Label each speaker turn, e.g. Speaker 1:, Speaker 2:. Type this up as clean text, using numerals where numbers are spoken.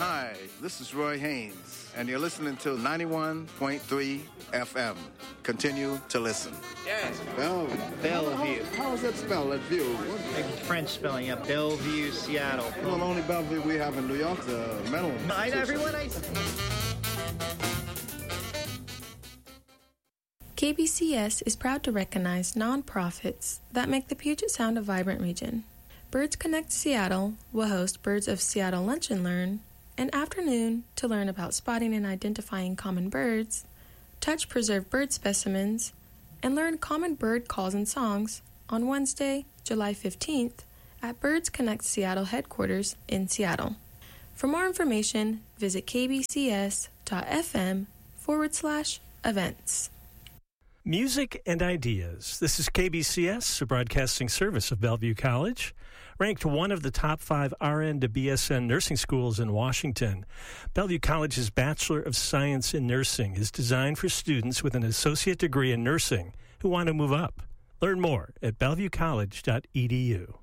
Speaker 1: Hi, this is Roy Haynes, and you're listening to 91.3 FM. Continue to listen.
Speaker 2: Yes.
Speaker 1: Bellevue. How is that spelled, that view?
Speaker 2: Like French spelling, yeah. Bellevue, Seattle.
Speaker 1: Well, the only Bellevue we have in New York is the mental.
Speaker 3: KBCS is proud to recognize nonprofits that make the Puget Sound a vibrant region. Birds Connect Seattle will host Birds of Seattle Lunch and Learn, an afternoon to learn about spotting and identifying common birds, touch preserved bird specimens, and learn common bird calls and songs on Wednesday, July 15th at Birds Connect Seattle headquarters in Seattle. For more information, visit kbcs.fm/events.
Speaker 4: Music and Ideas. This is KBCS, a broadcasting service of Bellevue College, ranked one of the top 5 RN to BSN nursing schools in Washington. Bellevue College's Bachelor of Science in Nursing is designed for students with an associate degree in nursing who want to move up. Learn more at bellevuecollege.edu.